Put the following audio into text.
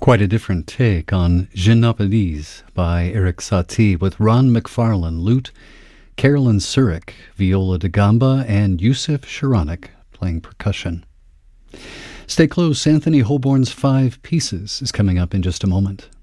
Quite a different take on Je n'appelise by Eric Satie with Ron McFarlane, lute, Carolyn Surik, viola da gamba, and Yusuf Sharanik playing percussion. Stay close, Anthony Holborn's Five Pieces is coming up in just a moment.